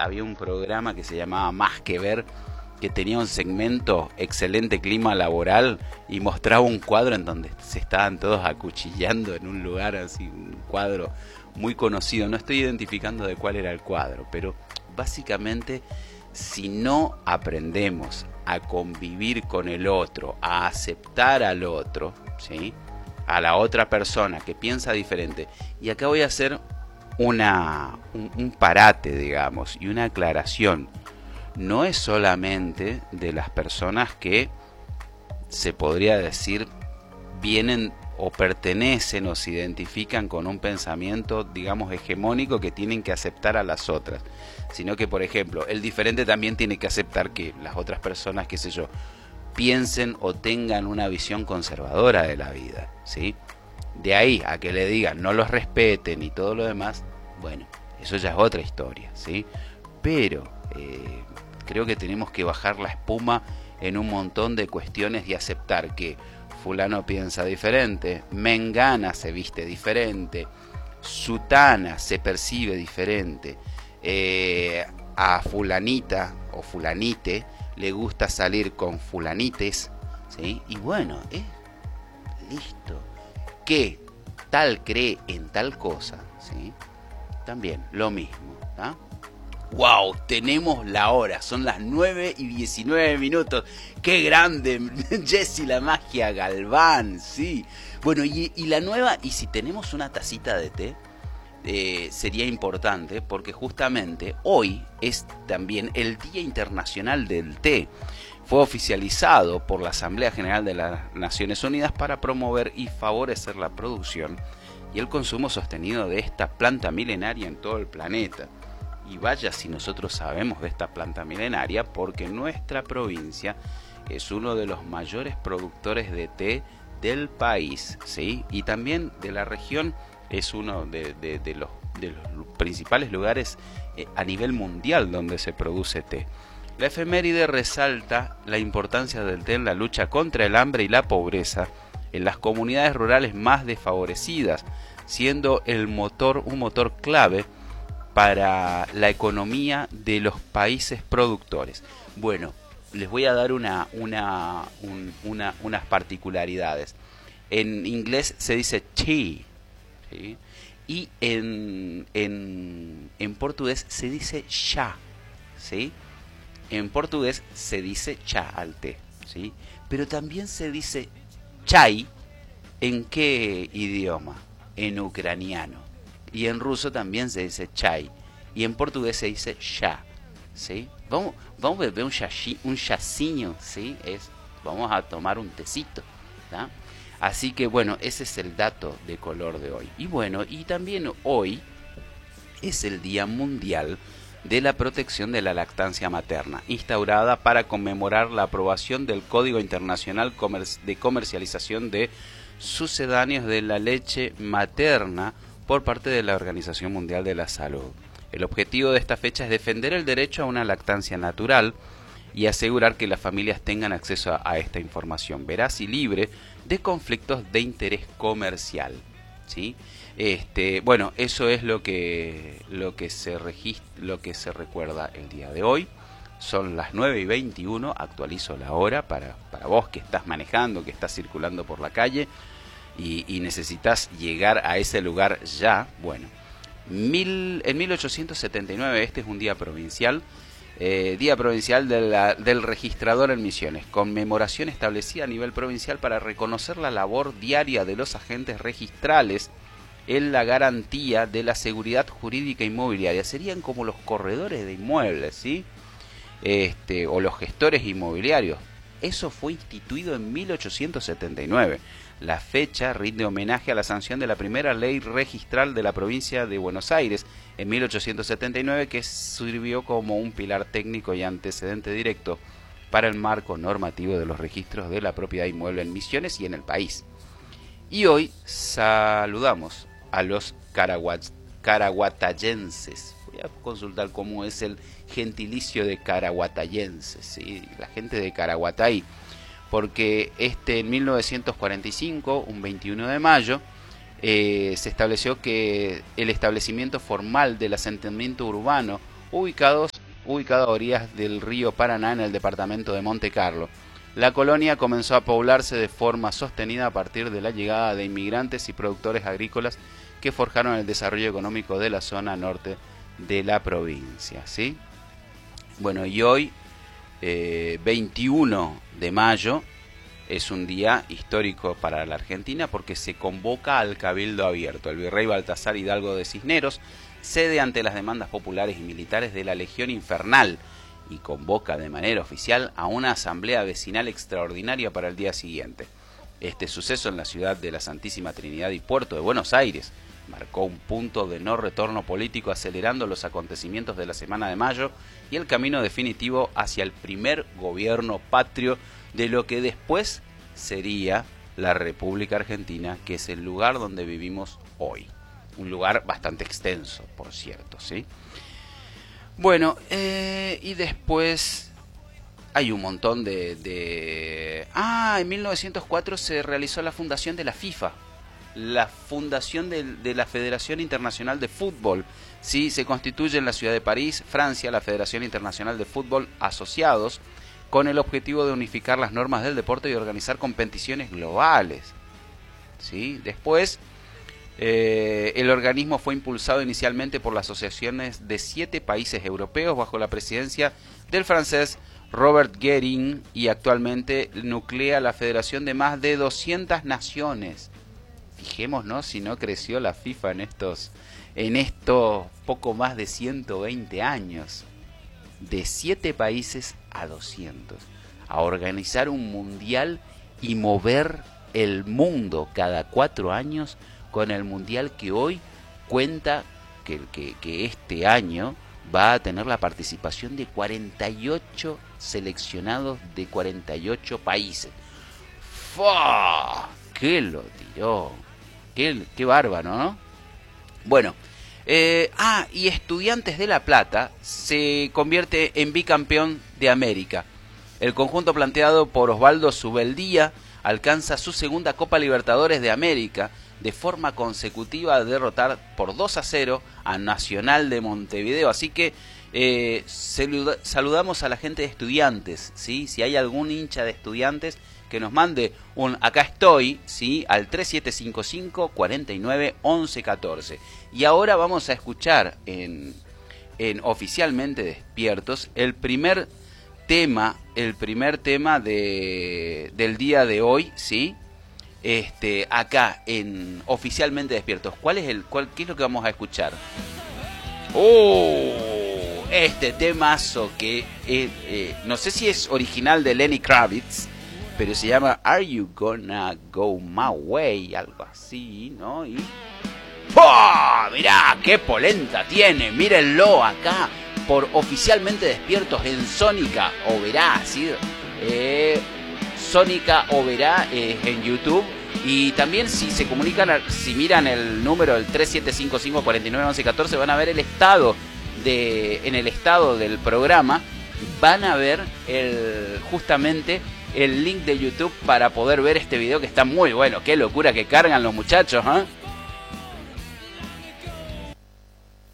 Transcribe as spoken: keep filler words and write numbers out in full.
había un programa que se llamaba Más que Ver, que tenía un segmento Excelente Clima Laboral y mostraba un cuadro en donde se estaban todos acuchillando en un lugar así, un cuadro muy conocido. No estoy identificando de cuál era el cuadro, pero básicamente, si no aprendemos a convivir con el otro, a aceptar al otro, ¿sí?, a la otra persona que piensa diferente, y acá voy a hacer una, un, un parate, digamos, y una aclaración. No es solamente de las personas que se podría decir vienen o pertenecen o se identifican con un pensamiento, digamos, hegemónico, que tienen que aceptar a las otras, sino que, por ejemplo, el diferente también tiene que aceptar que las otras personas, qué sé yo, piensen o tengan una visión conservadora de la vida, ¿sí? De ahí a que le digan no los respeten y todo lo demás, bueno, eso ya es otra historia, ¿sí? Pero eh, creo que tenemos que bajar la espuma en un montón de cuestiones y aceptar que fulano piensa diferente, mengana se viste diferente, sutana se percibe diferente, eh, a fulanita o fulanite le gusta salir con fulanites, ¿sí? Y bueno, eh, listo. Que tal cree en tal cosa, ¿sí? También lo mismo, ¿tá? ¡Wow! Tenemos la hora, son las nueve y diecinueve minutos. ¡Qué grande! Jessy la Magia Galván, sí. Bueno, y, y la nueva, y si tenemos una tacita de té, eh, sería importante, porque justamente hoy es también el Día Internacional del Té. Fue oficializado por la Asamblea General de las Naciones Unidas para promover y favorecer la producción y el consumo sostenido de esta planta milenaria en todo el planeta. Y vaya si nosotros sabemos de esta planta milenaria, porque nuestra provincia es uno de los mayores productores de té del país, ¿sí? Y también de la región, es uno de, de, de, los, de los principales lugares eh, a nivel mundial donde se produce té. La efeméride resalta la importancia del té en la lucha contra el hambre y la pobreza en las comunidades rurales más desfavorecidas, siendo el motor un motor clave para la economía de los países productores. Bueno, les voy a dar una, una, un, una, unas particularidades. En inglés se dice tea, ¿sí? Y en, en, en portugués se dice chá, ¿sí? En portugués se dice chá al té, ¿sí? Pero también se dice chai. ¿En qué idioma? En ucraniano. Y en ruso también se dice chai. Y en portugués se dice chá, ¿sí? Vamos, vamos a beber un, chachi, un chacinho, ¿sí? Es, vamos a tomar un tecito, ¿tá? Así que bueno, ese es el dato de color de hoy. Y bueno, y también hoy es el Día Mundial de la Protección de la Lactancia Materna, instaurada para conmemorar la aprobación del Código Internacional de Comercialización de Sucedáneos de la Leche Materna por parte de la Organización Mundial de la Salud. El objetivo de esta fecha es defender el derecho a una lactancia natural y asegurar que las familias tengan acceso a, a esta información veraz y libre de conflictos de interés comercial, ¿sí? Este, bueno, eso es lo que lo que se registra, lo que se recuerda el día de hoy. Son las nueve y veintiuno, actualizo la hora para, para vos que estás manejando, que estás circulando por la calle y, y necesitas llegar a ese lugar ya. Bueno, mil, en mil ochocientos setenta y nueve, este es un día provincial, eh, Día Provincial de la, del Registrador en Misiones, conmemoración establecida a nivel provincial para reconocer la labor diaria de los agentes registrales en la garantía de la seguridad jurídica inmobiliaria. Serían como los corredores de inmuebles, ¿sí? Este, o los gestores inmobiliarios. Eso fue instituido en mil ochocientos setenta y nueve. La fecha rinde homenaje a la sanción de la primera ley registral de la provincia de Buenos Aires en mil ochocientos setenta y nueve, que sirvió como un pilar técnico y antecedente directo para el marco normativo de los registros de la propiedad inmueble en Misiones y en el país. Y hoy saludamos a los caraguat, caraguatayenses. Voy a consultar cómo es el gentilicio de caraguatayenses, ¿sí? La gente de Caraguatay, porque este en mil novecientos cuarenta y cinco, un veintiuno de mayo, eh, se estableció que el establecimiento formal del asentamiento urbano ubicados ubicado a orillas del río Paraná en el departamento de Monte Carlo. La colonia comenzó a poblarse de forma sostenida a partir de la llegada de inmigrantes y productores agrícolas que forjaron el desarrollo económico de la zona norte de la provincia, ¿sí? Bueno, y hoy, eh, veintiuno de mayo, es un día histórico para la Argentina porque se convoca al Cabildo Abierto. El virrey Baltasar Hidalgo de Cisneros cede ante las demandas populares y militares de la Legión Infernal y convoca de manera oficial a una asamblea vecinal extraordinaria para el día siguiente. Este suceso en la ciudad de la Santísima Trinidad y Puerto de Buenos Aires marcó un punto de no retorno político, acelerando los acontecimientos de la semana de mayo y el camino definitivo hacia el primer gobierno patrio de lo que después sería la República Argentina, que es el lugar donde vivimos hoy. Un lugar bastante extenso, por cierto, ¿sí? Bueno, eh, y después hay un montón de, de... Ah, en mil novecientos cuatro se realizó la fundación de la FIFA, la fundación de, de la Federación Internacional de Fútbol. Sí, se constituye en la ciudad de París, Francia, la Federación Internacional de Fútbol Asociados, con el objetivo de unificar las normas del deporte y organizar competiciones globales. ¿Sí? Después... Eh, el organismo fue impulsado inicialmente por las asociaciones de siete países europeos bajo la presidencia del francés Robert Guérin y actualmente nuclea la federación de más de doscientas naciones. Fijémonos si no creció la FIFA en estos, en estos poco más de ciento veinte años. De siete países a doscientos. A organizar un mundial y mover el mundo cada cuatro años con el mundial que hoy cuenta que, que, que este año va a tener la participación de cuarenta y ocho seleccionados de cuarenta y ocho países. ¡Fua! ¡Qué lo tiró! ¡Qué, qué bárbaro!, ¿no? Bueno, eh, ah, y Estudiantes de La Plata se convierte en bicampeón de América. El conjunto planteado por Osvaldo Subeldía alcanza su segunda Copa Libertadores de América, de forma consecutiva a derrotar por dos a cero a Nacional de Montevideo. Así que eh, saluda, saludamos a la gente de Estudiantes, ¿sí? Si hay algún hincha de Estudiantes, que nos mande un acá estoy, ¿sí? Al tres siete cinco cinco, cuatro nueve, once, catorce. Y ahora vamos a escuchar en, en Oficialmente Despiertos el primer tema, el primer tema de, del día de hoy, ¿sí? Este, acá en Oficialmente Despiertos. ¿Cuál es el, cuál, qué es lo que vamos a escuchar? Oh, este temazo que eh, eh, no sé si es original de Lenny Kravitz, pero se llama Are You Gonna Go My Way, algo así, ¿no? Y ¡oh! Mirá qué polenta tiene, mírenlo acá por Oficialmente Despiertos en Sónica Oberá, ¿sí? Eh, Sónica Oberá eh, en YouTube. Y también si se comunican, si miran el número del tres siete cinco cinco, cuatro nueve, once, catorce, van a ver el estado de, en el estado del programa, van a ver el, justamente el link de YouTube para poder ver este video que está muy bueno. Qué locura que cargan los muchachos, ¿eh?